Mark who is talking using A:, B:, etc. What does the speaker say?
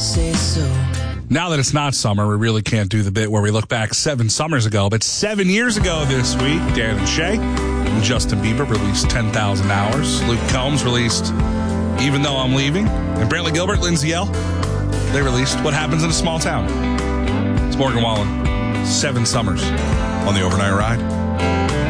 A: say so.
B: Now that it's not summer, we really can't do the bit where we look back 7 summers ago. But 7 years ago this week, Dan and Shay and Justin Bieber released 10,000 Hours. Luke Combs released Even Though I'm Leaving. And Brantley Gilbert, Lindsay Ell, they released What Happens in a Small Town. It's Morgan Wallen. 7 summers on the Overnight Ride.